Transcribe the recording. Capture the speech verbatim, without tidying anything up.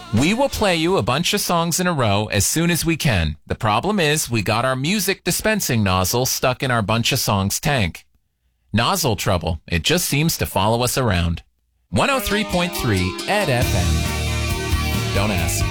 We will play you a bunch of songs in a row as soon as we can. The problem is we got our music dispensing nozzle stuck in our bunch of songs tank. Nozzle trouble. It just seems to follow us around. one oh three point three Ed F M. Don't ask.